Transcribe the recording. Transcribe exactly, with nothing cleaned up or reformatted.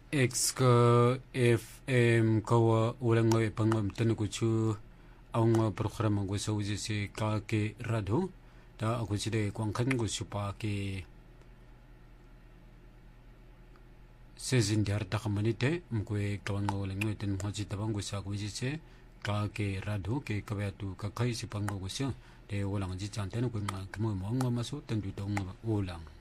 X ka F M kawa ulang ngoy pangam tanu kuchu ang programa ko sa uji si ka ke radio da ako side kwang kan ko supa ke sezin diar ta kamanite mkwe kawang ulang ngoy tan hoji tabang ko sa uji se ka ke radio ke kawatu ka kai si pango ko siya de ulang ji chan tanu ko ma kamo mo maso tan du dong ulang